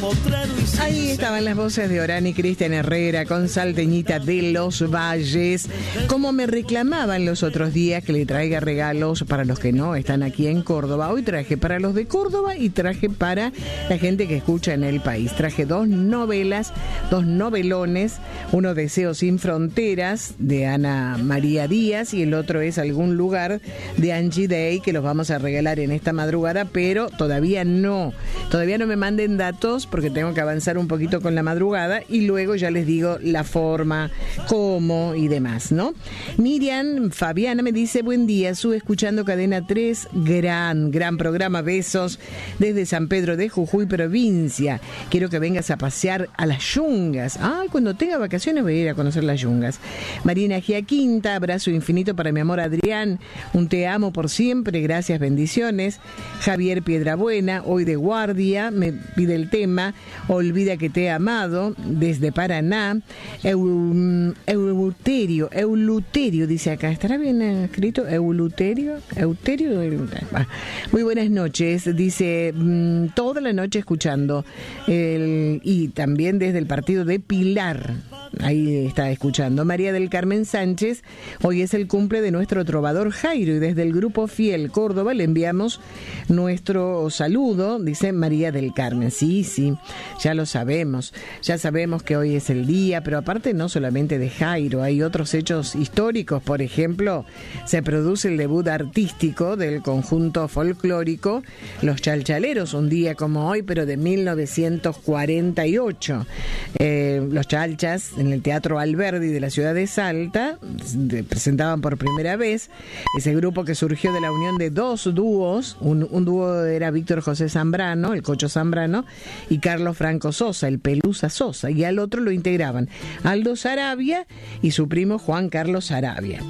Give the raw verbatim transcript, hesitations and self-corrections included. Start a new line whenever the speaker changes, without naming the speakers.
Ahí estaban las voces de Orán y Cristian Herrera con Salteñita de los Valles. Como me reclamaban los otros días que le traiga regalos para los que no están aquí en Córdoba. Hoy traje para los de Córdoba y traje para la gente que escucha en el país. Traje dos novelas, dos novelones. Uno, Deseo sin fronteras, de Ana María Díaz, y el otro es Algún lugar, de Angie Day, que los vamos a regalar en esta madrugada, pero todavía no. Todavía no me manden datos porque tengo que avanzar un poquito con la madrugada y luego ya les digo la forma, cómo y demás, ¿no? Miriam Fabiana me dice: buen día, sube escuchando Cadena tres, gran, gran programa, besos desde San Pedro de Jujuy, provincia. Quiero que vengas a pasear a las Yungas. Ah, cuando tenga vacaciones voy a ir a conocer las Yungas. Marina Giaquinta, abrazo infinito para mi amor Adrián, un te amo por siempre, gracias, bendiciones. Javier Piedrabuena, hoy de guardia, me pide el tema Olvida que te he amado, desde Paraná. Eu, Euterio, Euluterio, dice acá, ¿estará bien escrito? Euluterio, Euterio. Muy buenas noches, dice, mmm, toda la noche escuchando, el, y también desde el partido de Pilar. Ahí está escuchando. María del Carmen Sánchez, hoy es el cumple de nuestro trovador Jairo y desde el grupo Fiel Córdoba le enviamos nuestro saludo, dice María del Carmen. Sí, sí, ya lo sabemos, ya sabemos que hoy es el día, pero aparte no solamente de Jairo, hay otros hechos históricos. Por ejemplo, se produce el debut artístico del conjunto folclórico Los Chalchaleros, un día como hoy, pero de mil novecientos cuarenta y ocho. Eh, los Chalchas, en el Teatro Alberdi de la ciudad de Salta, presentaban por primera vez ese grupo que surgió de la unión de dos dúos. Un, un dúo era Víctor José Zambrano, el Cocho Zambrano, y Carlos Franco Sosa, el Pelusa Sosa, y al otro lo integraban Aldo Sarabia y su primo Juan Carlos Sarabia.